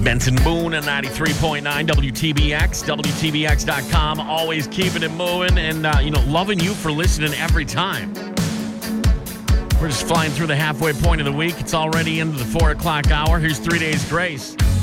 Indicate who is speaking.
Speaker 1: Benson Boone at 93.9 WTBX, WTBX.com. Always keeping it moving and, loving you for listening every time. We're just flying through the halfway point of the week. It's already into the 4 o'clock hour. Here's 3 Days Grace.